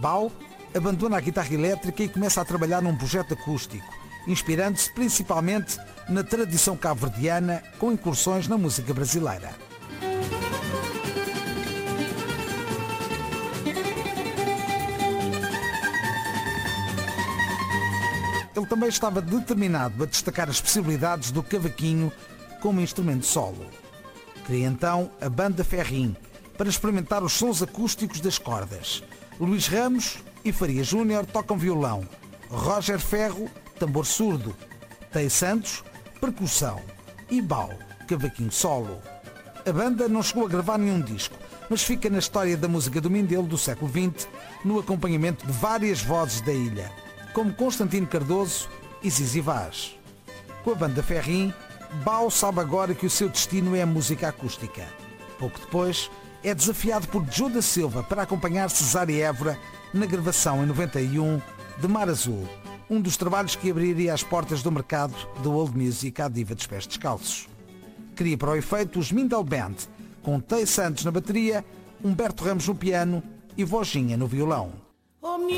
Bao abandona a guitarra elétrica e começa a trabalhar num projeto acústico, inspirando-se principalmente na tradição cabo-verdiana, com incursões na música brasileira. Ele também estava determinado a destacar as possibilidades do cavaquinho como instrumento solo. Cria então a Banda Ferrim para experimentar os sons acústicos das cordas. Luís Ramos e Faria Júnior tocam violão, Roger Ferro, tambor surdo, Tei Santos, percussão e Bao, cavaquinho solo. A banda não chegou a gravar nenhum disco, mas fica na história da música do Mindelo do século XX, no acompanhamento de várias vozes da ilha, como Constantino Cardoso e Zizi Vaz. Com a Banda Ferrim, Bao sabe agora que o seu destino é a música acústica. Pouco depois, é desafiado por Joe da Silva para acompanhar Cesária Évora na gravação em 91 de Mar Azul, um dos trabalhos que abriria as portas do mercado da old music à diva dos pés descalços. Cria para o efeito os Mindel Band, com Tei Santos na bateria, Humberto Ramos no piano e Vojinha no violão.